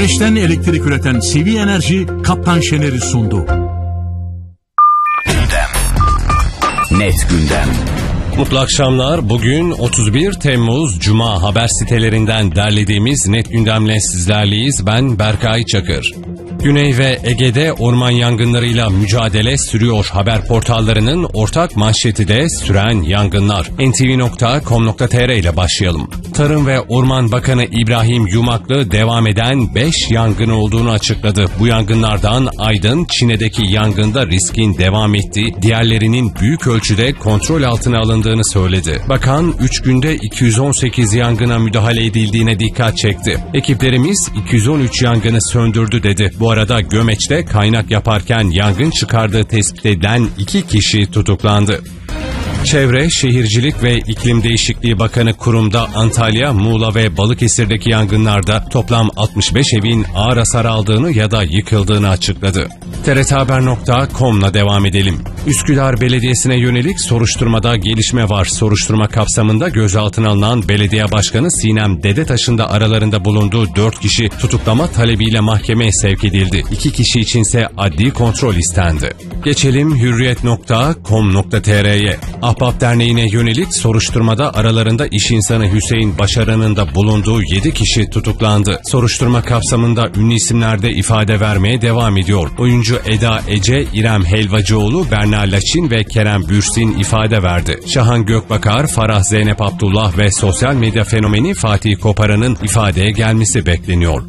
Güneşten elektrik üreten CV Enerji Kaptan Şener'i sundu. Net gündem. Mutlu akşamlar. Bugün 31 Temmuz Cuma, haber sitelerinden derlediğimiz Net Gündem'le sizlerleyiz. Ben Berkay Çakır. Güney ve Ege'de orman yangınlarıyla mücadele sürüyor. Haber portallarının ortak manşeti de süren yangınlar. ntv.com.tr ile başlayalım. Tarım ve Orman Bakanı İbrahim Yumaklı devam eden 5 yangın olduğunu açıkladı. Bu yangınlardan Aydın, Çine'deki yangında riskin devam ettiği, diğerlerinin büyük ölçüde kontrol altına alındığını söyledi. Bakan 3 günde 218 yangına müdahale edildiğine dikkat çekti. Ekiplerimiz 213 yangını söndürdü dedi. Bu arada Gömeç'te kaynak yaparken yangın çıkardığı tespit edilen 2 kişi tutuklandı. Çevre, Şehircilik ve İklim Değişikliği Bakanı kurumda Antalya, Muğla ve Balıkesir'deki yangınlarda toplam 65 evin ağır hasar aldığını ya da yıkıldığını açıkladı. TRThaber.com'la devam edelim. Üsküdar Belediyesi'ne yönelik soruşturmada gelişme var. Soruşturma kapsamında gözaltına alınan belediye başkanı Sinem Dedetaş'ın da aralarında bulunduğu 4 kişi tutuklama talebiyle mahkemeye sevk edildi. 2 kişi içinse adli kontrol istendi. Geçelim hürriyet.com.tr'ye. Ahbap Derneği'ne yönelik soruşturmada aralarında iş insanı Hüseyin Başaran'ın da bulunduğu 7 kişi tutuklandı. Soruşturma kapsamında ünlü isimlerde ifade vermeye devam ediyor. Oyuncu Eda Ece, İrem Helvacıoğlu, Berna Laçin ve Kerem Bürsin ifade verdi. Şahan Gökbakar, Farah Zeynep Abdullah ve sosyal medya fenomeni Fatih Koparan'ın ifadeye gelmesi bekleniyor.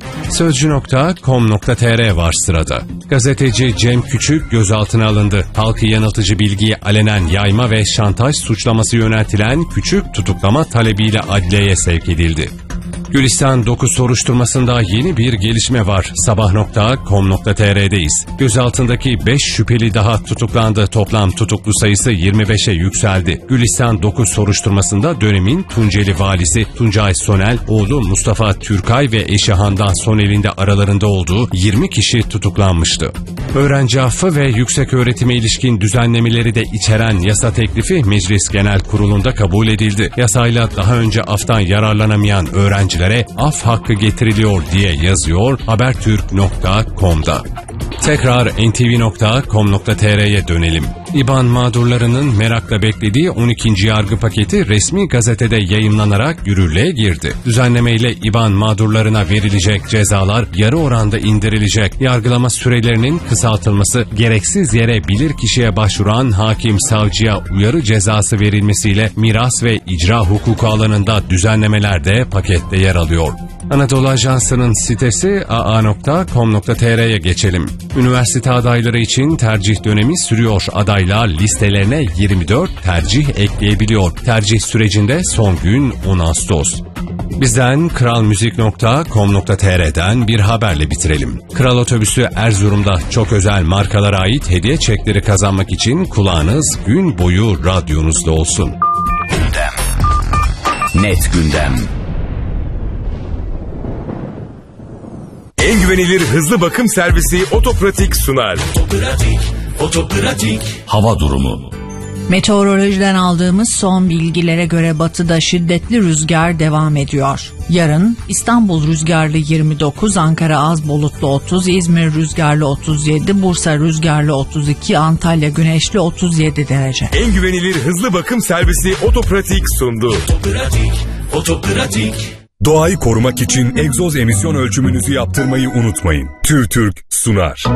Sözcü.com.tr var sırada. Gazeteci Cem Küçük gözaltına alındı. Halkı yanıltıcı bilgiyi alenen yayma ve şantaj suçlaması yöneltilen Küçük tutuklama talebiyle adliyeye sevk edildi. Gülistan 9 soruşturmasında yeni bir gelişme var. Sabah.com.tr'deyiz. Gözaltındaki 5 şüpheli daha tutuklandı. Toplam tutuklu sayısı 25'e yükseldi. Gülistan 9 soruşturmasında dönemin Tunceli valisi Tuncay Sonel, oğlu Mustafa Türkay ve eşi Handan Sonel'in de aralarında olduğu 20 kişi tutuklanmıştı. Öğrenci affı ve yüksek öğretime ilişkin düzenlemeleri de içeren yasa teklifi Meclis Genel Kurulu'nda kabul edildi. Yasayla daha önce aftan yararlanamayan öğrenciler af hakkı getiriliyor diye yazıyor habertürk.com'da. Tekrar ntv.com.tr'ye dönelim. İBAN mağdurlarının merakla beklediği 12. yargı paketi resmi gazetede yayımlanarak yürürlüğe girdi. Düzenlemeyle İBAN mağdurlarına verilecek cezalar yarı oranda indirilecek. Yargılama sürelerinin kısaltılması, gereksiz yere bilirkişiye başvuran hakim savcıya uyarı cezası verilmesiyle miras ve icra hukuku alanında düzenlemeler de pakette yer alıyor. Anadolu Ajansı'nın sitesi aa.com.tr'ye geçelim. Üniversite adayları için tercih dönemi sürüyor. Adaylar listelerine 24 tercih ekleyebiliyor. Tercih sürecinde son gün 10 Ağustos. Bizden kralmuzik.com.tr'den bir haberle bitirelim. Kral Otobüsü Erzurum'da çok özel markalara ait hediye çekleri kazanmak için kulağınız gün boyu radyonuzda olsun. Gündem. Net gündem. En güvenilir hızlı bakım servisi Otopratik sunar. Otopratik. Hava durumu. Meteorolojiden aldığımız son bilgilere göre batıda şiddetli rüzgar devam ediyor. Yarın İstanbul rüzgarlı 29, Ankara az bulutlu 30, İzmir rüzgarlı 37, Bursa rüzgarlı 32, Antalya güneşli 37 derece. En güvenilir hızlı bakım servisi Otopratik sundu. Otopratik. Doğayı korumak için egzoz emisyon ölçümünüzü yaptırmayı unutmayın. TÜRTÜRK sunar.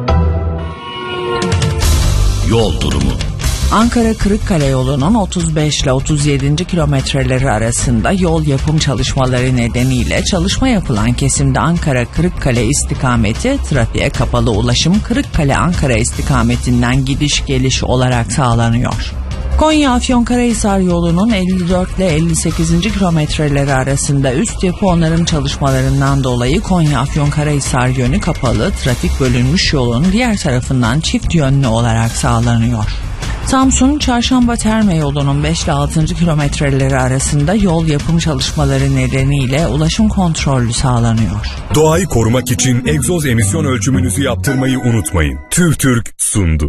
Yol durumu. Ankara-Kırıkkale yolunun 35 ile 37. kilometreleri arasında yol yapım çalışmaları nedeniyle çalışma yapılan kesimde Ankara-Kırıkkale istikameti trafiğe kapalı, ulaşım Kırıkkale-Ankara istikametinden gidiş geliş olarak sağlanıyor. Konya-Afyonkarahisar yolunun 54 ile 58. kilometreleri arasında üst yapı onarım çalışmalarından dolayı Konya-Afyonkarahisar yönü kapalı, trafik bölünmüş yolun diğer tarafından çift yönlü olarak sağlanıyor. Samsun Çarşamba Terme yolunun 5 ile 6. kilometreleri arasında yol yapım çalışmaları nedeniyle ulaşım kontrollü sağlanıyor. Doğayı korumak için egzoz emisyon ölçümünüzü yaptırmayı unutmayın. TÜRTÜRK sundu.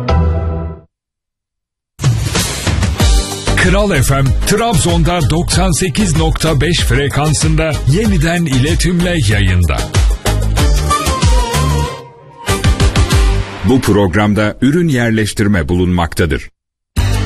Kral FM, Trabzon'da 98.5 frekansında yeniden iletimle yayında. Bu programda ürün yerleştirme bulunmaktadır.